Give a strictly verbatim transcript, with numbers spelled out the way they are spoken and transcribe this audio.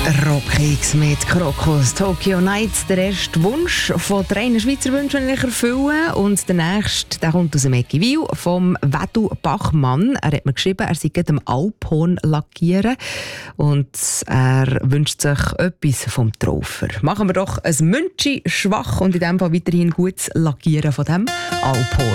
Rockhix mit Krokus, Tokyo Nights, der erste Wunsch von drei Schweizer Wünschen, den ich erfülle. Und der nächste, der kommt aus dem Eckiwil, vom Wedu Bachmann. Er hat mir geschrieben, er sei gerade am Alphorn lackieren. Und er wünscht sich etwas vom Traufer. Machen wir doch ein Münchi schwach und in diesem Fall weiterhin gutes Lackieren von dem Alphorn.